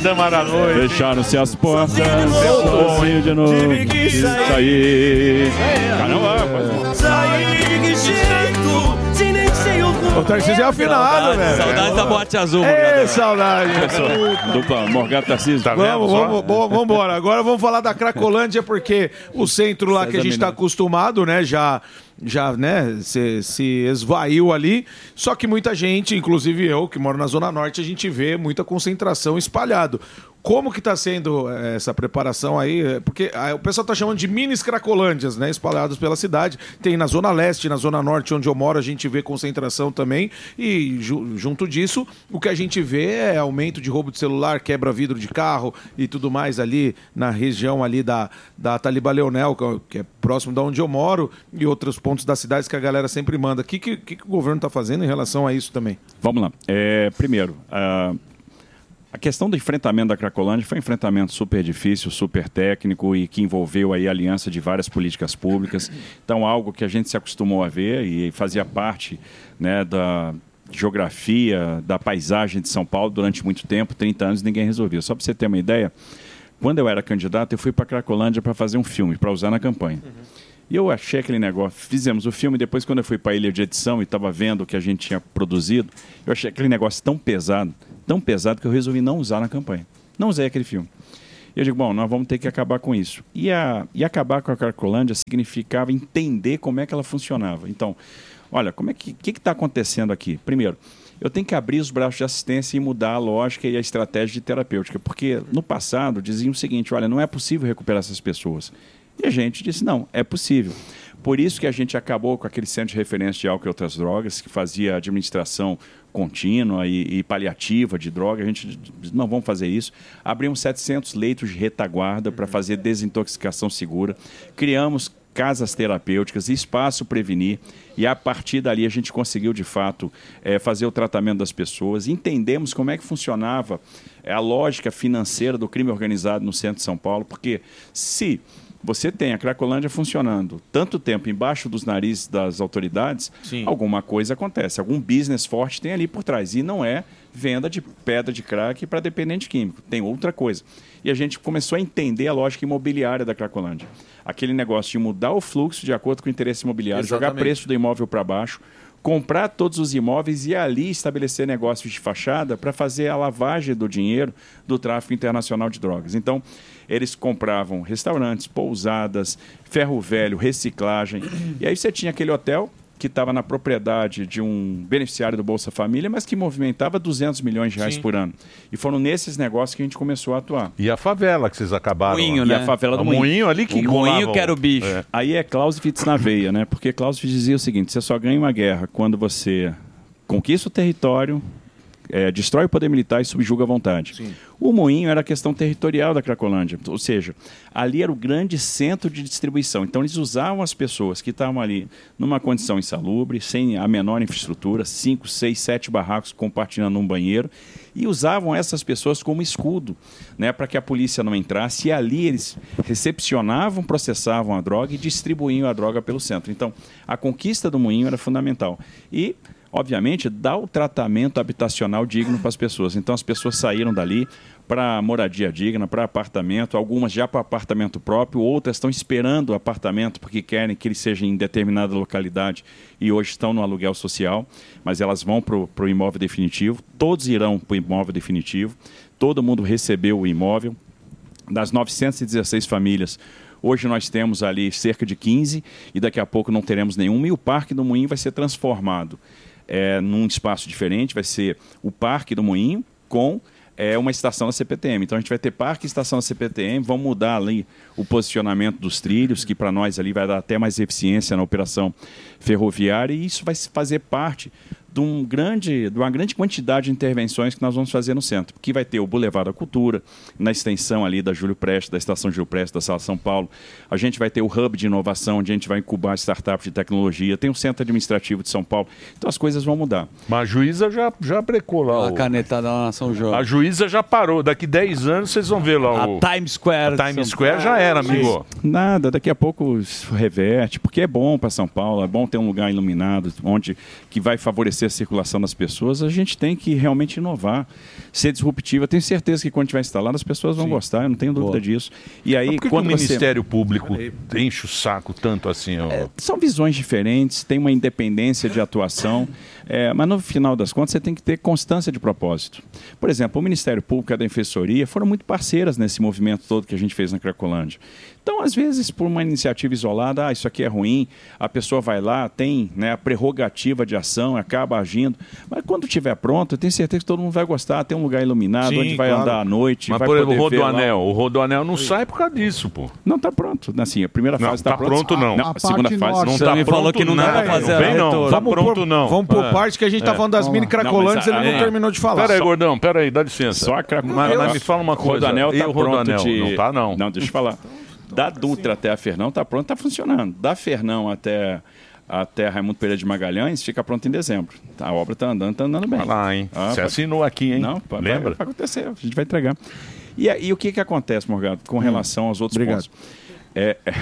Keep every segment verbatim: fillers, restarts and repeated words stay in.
Dama da Noite. Fecharam-se as portas, sozinho de novo. Tive que sair. Caramba, sair de jeito, se nem sei o O Tarcísio é afinado, velho. Saudade da boate azul, É, saudade. Dupla, Morgado Tarcísio. Tá vamos, vamos, vamos, vamos embora. Agora vamos falar da Cracolândia, porque o centro lá que a gente está acostumado, né, já, já né, se, se esvaiu ali. Só que muita gente, inclusive eu, que moro na Zona Norte, a gente vê muita concentração espalhado. Como que está sendo essa preparação aí? Porque o pessoal está chamando de mini Cracolândias, né? Espalhados pela cidade. Tem na Zona Leste, na Zona Norte, onde eu moro, a gente vê concentração também. E ju- junto disso, o que a gente vê é aumento de roubo de celular, quebra vidro de carro e tudo mais ali na região ali da, da Taliba Leonel, que é próximo da onde eu moro, e outros pontos das cidades que a galera sempre manda. O que, que, que o governo está fazendo em relação a isso também? Vamos lá. É, primeiro, a, a questão do enfrentamento da Cracolândia foi um enfrentamento super difícil, super técnico e que envolveu aí a aliança de várias políticas públicas. Então, algo que a gente se acostumou a ver e fazia parte, né, da geografia, da paisagem de São Paulo durante muito tempo, trinta anos, ninguém resolveu. Só para você ter uma ideia, quando eu era candidato, eu fui para a Cracolândia para fazer um filme, para usar na campanha. Uhum. E eu achei aquele negócio, fizemos o filme, depois quando eu fui para a ilha de edição e estava vendo o que a gente tinha produzido, eu achei aquele negócio tão pesado, tão pesado que eu resolvi não usar na campanha. Não usei aquele filme. E eu digo, bom, nós vamos ter que acabar com isso. E, a, e acabar com a Cracolândia significava entender como é que ela funcionava. Então, olha, como é que que está acontecendo aqui? Primeiro, eu tenho que abrir os braços de assistência e mudar a lógica e a estratégia de terapêutica, porque no passado diziam o seguinte, olha, não é possível recuperar essas pessoas. E a gente disse, não, é possível. Por isso que a gente acabou com aquele centro de referência de álcool e outras drogas, que fazia administração contínua e, e paliativa de droga. A gente disse, não, vamos fazer isso. Abrimos setecentos leitos de retaguarda para fazer desintoxicação segura. Criamos casas terapêuticas, espaço prevenir, e a partir dali a gente conseguiu, de fato, é, fazer o tratamento das pessoas. Entendemos como é que funcionava a lógica financeira do crime organizado no centro de São Paulo, porque se você tem a Cracolândia funcionando tanto tempo embaixo dos narizes das autoridades, sim, alguma coisa acontece, algum business forte tem ali por trás, e não é venda de pedra de crack para dependente químico, tem outra coisa. E a gente começou a entender a lógica imobiliária da Cracolândia. Aquele negócio de mudar o fluxo de acordo com o interesse imobiliário, exatamente, jogar preço do imóvel para baixo, comprar todos os imóveis e ali estabelecer negócios de fachada para fazer a lavagem do dinheiro do tráfico internacional de drogas. Então, eles compravam restaurantes, pousadas, ferro velho, reciclagem. E aí você tinha aquele hotel que estava na propriedade de um beneficiário do Bolsa Família, mas que movimentava duzentos milhões de reais, sim, por ano. E foram nesses negócios que a gente começou a atuar. E a favela que vocês acabaram... Moinho, né? E a favela do o Moinho. Moinho ali que o Moinho rolava... que era o bicho. É. Aí é Clausewitz na veia, né? Porque Clausewitz dizia o seguinte, você só ganha uma guerra quando você conquista o território, é, destrói o poder militar e subjuga a vontade. Sim. O Moinho era a questão territorial da Cracolândia, ou seja, ali era o grande centro de distribuição. Então eles usavam as pessoas que estavam ali numa condição insalubre, sem a menor infraestrutura, cinco, seis, sete barracos compartilhando um banheiro, e usavam essas pessoas como escudo, né, para que a polícia não entrasse, e ali eles recepcionavam, processavam a droga e distribuíam a droga pelo centro. Então a conquista do Moinho era fundamental. E obviamente, dá o tratamento habitacional digno para as pessoas. Então, as pessoas saíram dali para moradia digna, para apartamento, algumas já para apartamento próprio, outras estão esperando o apartamento porque querem que ele seja em determinada localidade e hoje estão no aluguel social, mas elas vão para o imóvel definitivo, todos irão para o imóvel definitivo, todo mundo recebeu o imóvel. Das novecentas e dezesseis famílias, hoje nós temos ali cerca de quinze e daqui a pouco não teremos nenhuma, e o Parque do Moinho vai ser transformado É, num espaço diferente, vai ser o Parque do Moinho com é, uma estação da C P T M. Então a gente vai ter parque e estação da C P T M, vamos mudar ali o posicionamento dos trilhos, que para nós ali vai dar até mais eficiência na operação ferroviária, e isso vai fazer parte de, um grande, de uma grande quantidade de intervenções que nós vamos fazer no centro, que vai ter o Boulevard da Cultura, na extensão ali da Júlio Prestes, da Estação Júlio Prestes, da Sala São Paulo. A gente vai ter o Hub de Inovação, onde a gente vai incubar startups de tecnologia, tem o Centro Administrativo de São Paulo. Então as coisas vão mudar. Mas a juíza já, já brecou lá. A o... canetada lá na São João. A juíza já parou. Daqui dez anos vocês vão ver lá o... A Times Square. A Times Square já era, amigo. Nada, daqui a pouco isso reverte, porque é bom para São Paulo, é bom ter um lugar iluminado, onde que vai favorecer abastecer a circulação das pessoas, a gente tem que realmente inovar, ser disruptivo. Eu tenho certeza que quando estiver instalado, as pessoas vão Sim. gostar, eu não tenho dúvida Boa. disso. E aí, Mas por que quando que o você... Ministério Público enche o saco tanto assim? Ó... É, são visões diferentes, tem uma independência de atuação, é, mas no final das contas você tem que ter constância de propósito. Por exemplo, o Ministério Público e a Defensoria foram muito parceiras nesse movimento todo que a gente fez na Cracolândia. Então, às vezes, por uma iniciativa isolada, ah, isso aqui é ruim, a pessoa vai lá, tem, né, a prerrogativa de ação, acaba agindo. Mas quando estiver pronto, eu tenho certeza que todo mundo vai gostar, tem um lugar iluminado, Sim, onde vai claro. andar à noite. Mas, vai por exemplo, o poder Rodoanel, o Rodoanel não sai por causa disso, pô. Não está pronto. Assim, a primeira não, fase está tá pronta. pronto, não. não a, a segunda fase não está pronto. falou que não dá para fazer não vem, não. Tá vamos pronto, por, não. Vamos por é. parte que a gente está é. falando das mini Cracolândias, ele não é. terminou de falar. Pera aí, Gordão, pera aí, dá licença. Só a Cracolândia. Mas, mas me fala uma coisa. O Rodoanel está pronto de... Não tá, não. Não, deixa eu falar. Da Dutra até a Fernão está pronto, está funcionando. Da Fernão até, até Raimundo Pereira de Magalhães fica pronto em dezembro. A obra está andando, está andando bem. Vai lá, hein? Ah, Você vai... assinou aqui, hein? Não, lembra? Vai acontecer, a gente vai entregar. E, e o que, que acontece, Morgado, com relação aos outros Obrigado. pontos? É, é...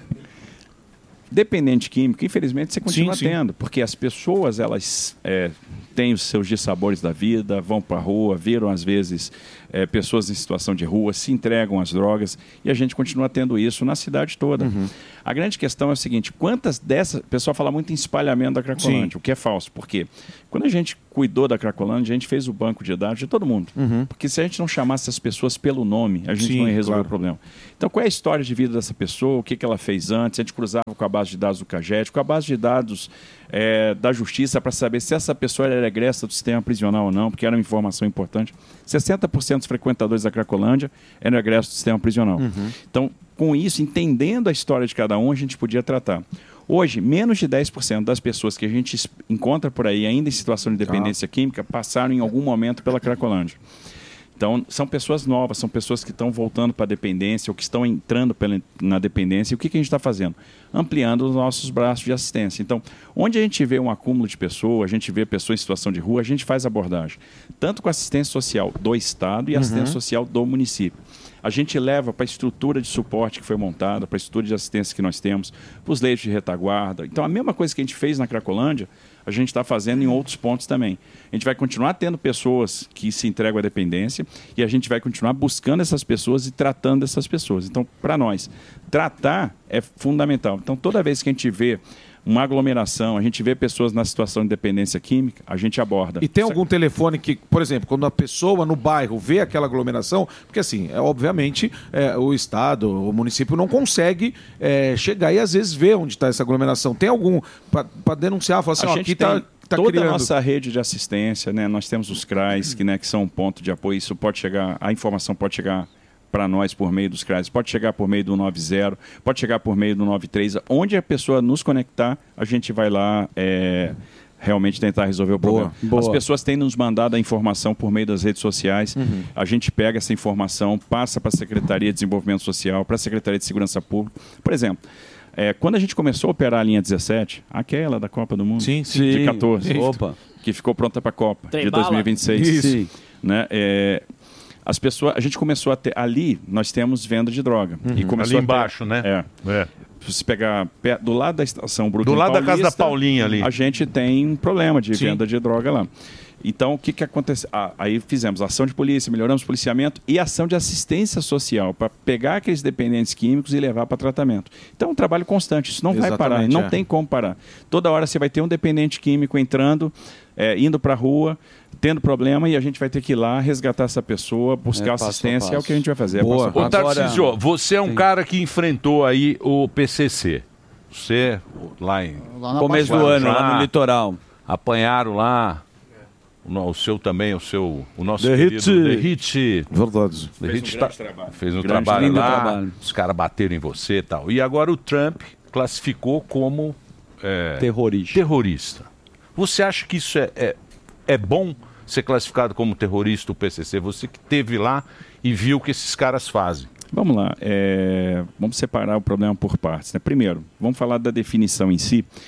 Dependente químico, infelizmente, você continua sim, sim. tendo, porque as pessoas, elas é, têm os seus dissabores da vida, vão para a rua, viram, às vezes, é, pessoas em situação de rua, se entregam às drogas, e a gente continua tendo isso na cidade toda. Uhum. A grande questão é o seguinte, quantas dessas... O pessoal fala muito em espalhamento da Cracolândia, Sim. o que é falso. Por quê? Quando a gente cuidou da Cracolândia, a gente fez o banco de dados de todo mundo. Uhum. Porque se a gente não chamasse as pessoas pelo nome, a gente Sim, não ia resolver claro. o problema. Então, qual é a história de vida dessa pessoa? O que, que ela fez antes? A gente cruzava com a base de dados do CAGED, com a base de dados é, da Justiça, para saber se essa pessoa era egressa do sistema prisional ou não, porque era uma informação importante. sessenta por cento dos frequentadores da Cracolândia eram egressos do sistema prisional. Uhum. Então, com isso, entendendo a história de cada um, a gente podia tratar. Hoje, menos de dez por cento das pessoas que a gente encontra por aí, ainda em situação de dependência ah. química, passaram em algum momento pela Cracolândia. Então, são pessoas novas, são pessoas que estão voltando para a dependência ou que estão entrando pela, na dependência. E o que, que a gente está fazendo? Ampliando os nossos braços de assistência. Então, onde a gente vê um acúmulo de pessoas, a gente vê pessoas em situação de rua, a gente faz abordagem. Tanto com assistência social do Estado e assistência uhum. social do município. A gente leva para a estrutura de suporte que foi montada, para a estrutura de assistência que nós temos, para os leitos de retaguarda. Então, a mesma coisa que a gente fez na Cracolândia, a gente está fazendo em outros pontos também. A gente vai continuar tendo pessoas que se entregam à dependência e a gente vai continuar buscando essas pessoas e tratando essas pessoas. Então, para nós, tratar é fundamental. Então, toda vez que a gente vê uma aglomeração, a gente vê pessoas na situação de dependência química, a gente aborda. E tem algum telefone que, por exemplo, quando a pessoa no bairro vê aquela aglomeração, porque assim, é, obviamente, é, o Estado, o município não consegue é, chegar e às vezes ver onde está essa aglomeração. Tem algum para denunciar, falar assim, a ó, gente aqui está... Tá toda criando. a nossa rede de assistência, né? Nós temos os C R A S, que, né, que são um ponto de apoio, isso pode chegar, a informação pode chegar para nós por meio dos C R A S, pode chegar por meio do nove zero, pode chegar por meio do nove três, onde a pessoa nos conectar, a gente vai lá é, realmente tentar resolver o boa, problema. boa. As pessoas têm nos mandado a informação por meio das redes sociais, uhum. a gente pega essa informação, passa para a Secretaria de Desenvolvimento Social, para a Secretaria de Segurança Pública. Por exemplo, É, quando a gente começou a operar a linha dezessete, aquela da Copa do Mundo, sim, sim. de quatorze, Opa. que ficou pronta para a Copa Tem de bala? dois mil e vinte e seis. Isso. Né? É, as pessoas, a gente começou a ter, ali nós temos venda de droga. Uhum. E começou ali a ter, embaixo, né? É. é. Se você pegar perto, do lado da estação Brooklyn do lado Paulista, da casa da Paulinha ali, a gente tem um problema de sim. venda de droga lá. Então, o que, que acontece? Ah, aí fizemos ação de polícia, melhoramos o policiamento e ação de assistência social para pegar aqueles dependentes químicos e levar para tratamento. Então, é um trabalho constante, isso não Exatamente, vai parar, não é. tem como parar. Toda hora você vai ter um dependente químico entrando, é, indo para a rua, tendo problema e a gente vai ter que ir lá resgatar essa pessoa, buscar É, passo a assistência, passo. é o que a gente vai fazer. Boa. É passo a Ô, passo. Tarcísio, você é um Sim. cara que enfrentou aí o P C C. Você, lá em... Lá na Começo do Baixada. ano, lá no litoral. Apanharam lá, o, o seu também, o seu, o nosso The querido Hit. The Hit. Verdade. The Fez Hit um tá- grande trabalho. Fez um Grande, trabalho lindo lá, trabalho. os caras bateram em você e tal. E agora o Trump classificou como é, Terrorista. terrorista. Você acha que isso é, é, é bom ser classificado como terrorista o P C C? Você que esteve lá e viu o que esses caras fazem. Vamos lá, é, vamos separar o problema por partes. Né? Primeiro, vamos falar da definição em si.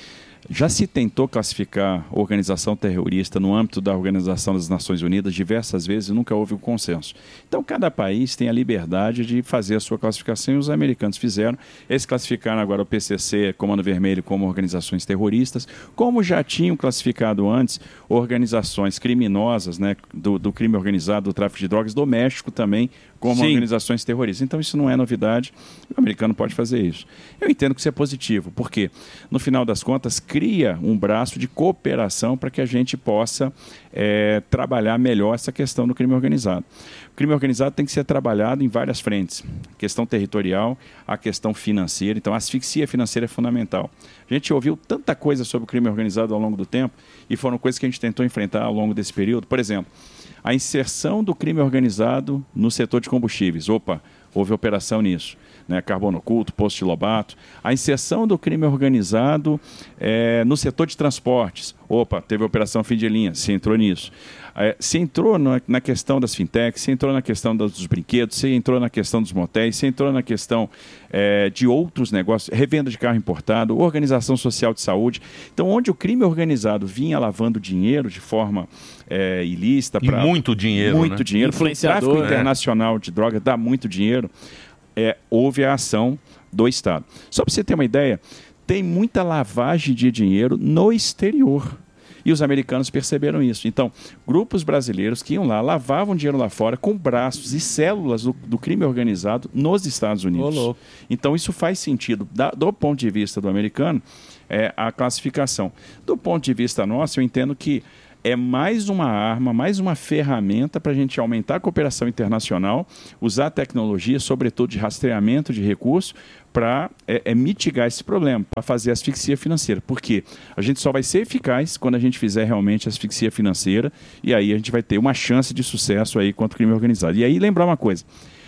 Já se tentou classificar organização terrorista no âmbito da Organização das Nações Unidas diversas vezes e nunca houve um consenso. Então, cada país tem a liberdade de fazer a sua classificação e os americanos fizeram. Eles classificaram agora o P C C, Comando Vermelho, como organizações terroristas, como já tinham classificado antes organizações criminosas, né, do, do crime organizado, do tráfico de drogas, do México também, como Sim. organizações terroristas. Então, isso não é novidade, o americano pode fazer isso. Eu entendo que isso é positivo, porque, no final das contas, cria um braço de cooperação para que a gente possa é, trabalhar melhor essa questão do crime organizado. O crime organizado tem que ser trabalhado em várias frentes. A questão territorial, a questão financeira. Então, a asfixia financeira é fundamental. A gente ouviu tanta coisa sobre o crime organizado ao longo do tempo e foram coisas que a gente tentou enfrentar ao longo desse período. Por exemplo, a inserção do crime organizado no setor de combustíveis. Opa, houve operação nisso. Né, Carbono Oculto, Poço de Lobato. A inserção do crime organizado é, no setor de transportes. Opa, teve a operação fim de linha, se entrou nisso. É, se entrou na, na questão das fintechs, se entrou na questão dos brinquedos, se entrou na questão dos motéis, se entrou na questão é, de outros negócios, revenda de carro importado, organização social de saúde. Então, onde o crime organizado vinha lavando dinheiro de forma é, ilícita... E pra, muito dinheiro, Muito né? dinheiro. O tráfico é. internacional de droga dá muito dinheiro. É, houve a ação do Estado. Só para você ter uma ideia, tem muita lavagem de dinheiro no exterior. E os americanos perceberam isso. Então, grupos brasileiros que iam lá, lavavam dinheiro lá fora com braços e células do, do crime organizado nos Estados Unidos. Olô. Então, isso faz sentido. Da, do ponto de vista do americano, é, a classificação. Do ponto de vista nosso, eu entendo que é mais uma arma, mais uma ferramenta para a gente aumentar a cooperação internacional, usar a tecnologia, sobretudo de rastreamento de recursos, para é, é, mitigar esse problema, para fazer asfixia financeira. Porque a gente só vai ser eficaz quando a gente fizer realmente asfixia financeira, e aí a gente vai ter uma chance de sucesso aí contra o crime organizado. E aí lembrar uma coisa,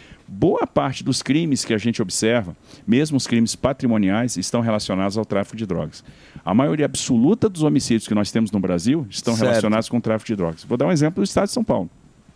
boa parte dos crimes que a gente observa, mesmo os crimes patrimoniais, estão relacionados ao tráfico de drogas. A maioria absoluta dos homicídios que nós temos no Brasil estão certo. relacionados com o tráfico de drogas. Vou dar um exemplo do Estado de São Paulo.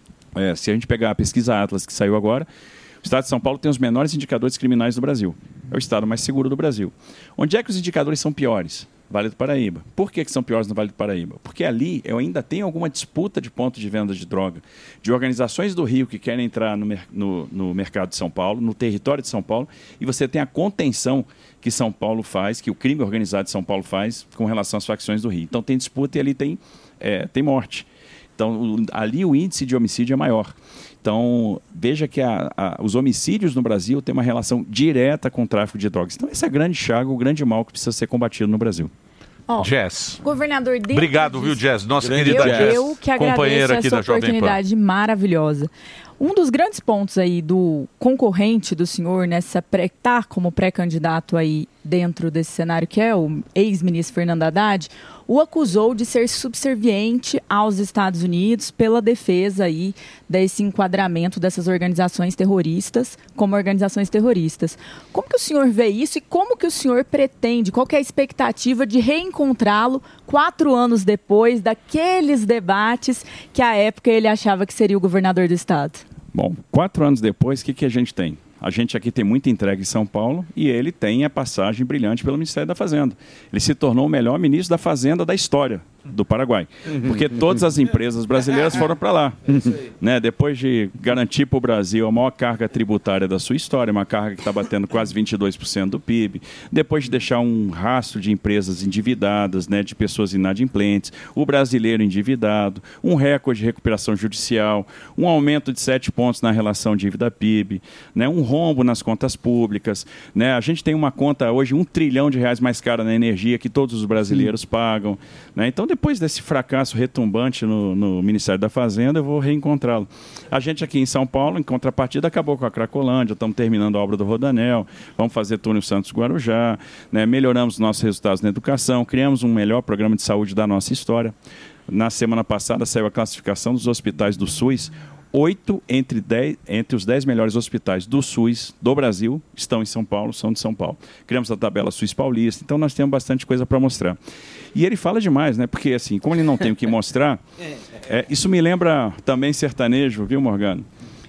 É, se a gente pegar a pesquisa Atlas que saiu agora, o Estado de São Paulo tem os menores indicadores criminais do Brasil. É o estado mais seguro do Brasil. Onde é que os indicadores são piores? Vale do Paraíba. Por que, que são piores no Vale do Paraíba? Porque ali eu ainda tenho alguma disputa de ponto de venda de droga, de organizações do Rio que querem entrar no, no, no mercado de São Paulo, no território de São Paulo, e você tem a contenção que São Paulo faz, que o crime organizado de São Paulo faz com relação às facções do Rio. Então tem disputa e ali tem, é, tem morte. Então o, ali o índice de homicídio é maior. Então, veja que a, a, os homicídios no Brasil têm uma relação direta com o tráfico de drogas. Então, esse é a grande chaga, o grande mal que precisa ser combatido no Brasil. Oh, Jess. Governador, obrigado, viu, Jess? Nossa querida eu, Jess. Eu que agradeço essa oportunidade maravilhosa. Um dos grandes pontos aí do concorrente do senhor nessa pré, tá como pré-candidato aí dentro desse cenário, que é o ex-ministro Fernando Haddad, o acusou de ser subserviente aos Estados Unidos pela defesa aí desse enquadramento dessas organizações terroristas como organizações terroristas. Como que o senhor vê isso e como que o senhor pretende, qual que é a expectativa de reencontrá-lo quatro anos depois daqueles debates que à época ele achava que seria o governador do estado? Bom, quatro anos depois, o que, que a gente tem? A gente aqui tem muita entrega em São Paulo e ele tem a passagem brilhante pelo Ministério da Fazenda. Ele se tornou o melhor ministro da Fazenda da história do Paraguai, porque todas as empresas brasileiras foram para lá. Né? Depois de garantir para o Brasil a maior carga tributária da sua história, uma carga que está batendo quase vinte e dois por cento do P I B, depois de deixar um rastro de empresas endividadas, né, de pessoas inadimplentes, o brasileiro endividado, um recorde de recuperação judicial, um aumento de sete pontos na relação dívida-P I B, né, um rombo nas contas públicas. Né? A gente tem uma conta hoje um trilhão de reais mais cara na energia que todos os brasileiros pagam. Né? Então, depois desse fracasso retumbante no, no Ministério da Fazenda, eu vou reencontrá-lo. A gente aqui em São Paulo, em contrapartida, acabou com a Cracolândia, estamos terminando a obra do Rodanel, vamos fazer túnel Santos-Guarujá, né? Melhoramos nossos resultados na educação, criamos um melhor programa de saúde da nossa história. Na semana passada saiu a classificação dos hospitais do SUS. Oito entre, dez, entre os dez melhores hospitais do SUS do Brasil estão em São Paulo, são de São Paulo. Criamos a tabela SUS paulista, então nós temos bastante coisa para mostrar. E ele fala demais, né? Porque assim, como ele não tem o que mostrar, é, isso me lembra também sertanejo, viu, Morgano?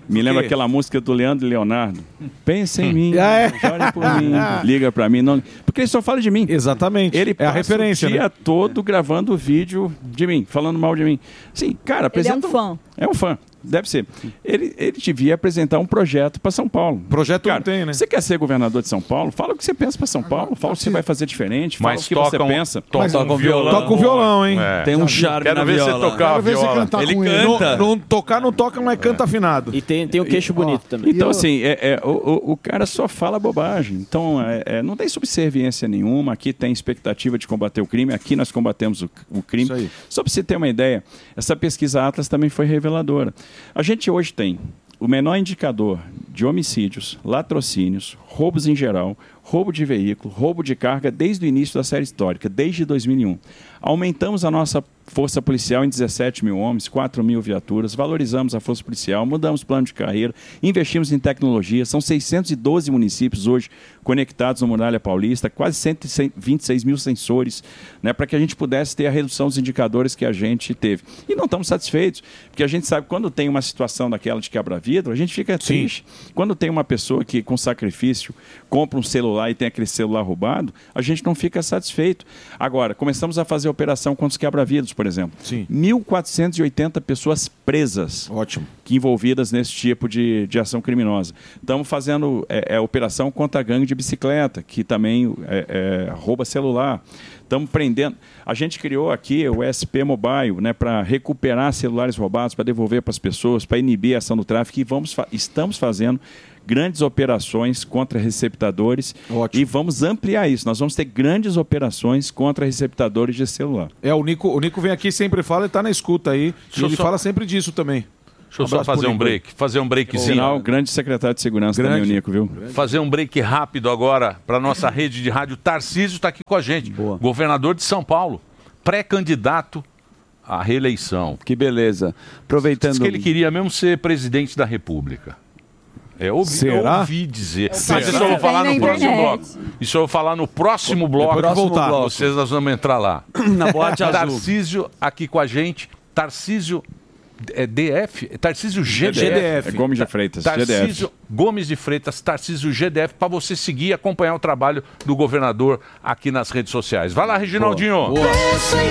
Me lembra aquela música do Leandro e Leonardo. Pensa em mim, Ah, é? chore por mim, liga pra mim. Não... Porque ele só fala de mim. Exatamente. Ele é a passa referência, o dia né? todo gravando vídeo de mim, falando mal de mim. Sim, cara, apresenta... Ele é um fã. É um fã, deve ser. Ele, ele devia apresentar um projeto para São Paulo. Projeto cara, não tem, né? Você quer ser governador de São Paulo? Fala o que você pensa para São Paulo. Fala o que você vai fazer diferente. Fala Mas o que toca você um- pensa. toca Mas, um violão. Toca o violão, hein? É. Tem um charme Quero na ver viola. você tocar a Quero ver você viola. cantar Ele com ele. canta. Não, não tocar, não toca, mas canta afinado. E tem, tem o queixo bonito também. Então, eu- assim, é, é, o, o- o cara só fala bobagem. Então, é, é, não tem subserviência nenhuma. Aqui tem expectativa de combater o crime. Aqui nós combatemos o, o crime. Isso aí. Só para você ter uma ideia, essa pesquisa Atlas também foi reveladora. A gente hoje tem o menor indicador de homicídios, latrocínios, roubos em geral, roubo de veículo, roubo de carga desde o início da série histórica, desde dois mil e um. Aumentamos a nossa força policial em dezessete mil homens, quatro mil viaturas, valorizamos a força policial, mudamos plano de carreira, investimos em tecnologia, são seiscentos e doze municípios hoje conectados no Muralha Paulista, quase cento e vinte e seis mil sensores, né, para que a gente pudesse ter a redução dos indicadores que a gente teve. E não estamos satisfeitos, porque a gente sabe que quando tem uma situação daquela de quebra-vidro, a gente fica triste. Quando tem uma pessoa que, com sacrifício, compra um celular e tem aquele celular roubado, a gente não fica satisfeito. Agora, começamos a fazer operação contra os quebra-vidros, por exemplo. Sim. mil quatrocentas e oitenta pessoas presas. Ótimo. Que envolvidas nesse tipo de, de ação criminosa. Estamos fazendo é, é, operação contra a gangue de bicicleta, que também é, é, rouba celular. Estamos prendendo. A gente criou aqui o S P Mobile, né, para recuperar celulares roubados, para devolver para as pessoas, para inibir a ação do tráfico. E vamos fa- estamos fazendo grandes operações contra receptadores. Ótimo. E vamos ampliar isso. Nós vamos ter grandes operações contra receptadores de celular. É, o Nico, o Nico vem aqui e sempre fala, ele tá na escuta aí. Deixa E eu ele só- fala sempre disso também. Deixa eu só Abraço fazer pro um Nico. break. Fazer um breakzinho. Sinal, grande secretário de segurança Grande. também, o Nico, viu? Fazer um break rápido agora para nossa rede de rádio. Tarcísio está aqui com a gente. Boa. Governador de São Paulo. Pré-candidato à reeleição. Que beleza. Aproveitando. Diz que ele queria mesmo ser presidente da República. É, ouvi, Será? eu ouvi dizer. Mas Será? isso eu vou falar Vem no na próximo internet. bloco. Isso eu vou falar no próximo bloco. Depois que voltar. Vocês nós vamos entrar lá. Na boate azul. Tarcísio aqui com a gente. Tarcísio é D F? Tarcísio G D F. G D F. É Gomes de Freitas, G D F. Tarcísio Gomes de Freitas, Tarcísio G D F, para você seguir e acompanhar o trabalho do governador aqui nas redes sociais. Vai lá, Reginaldinho. Pensa em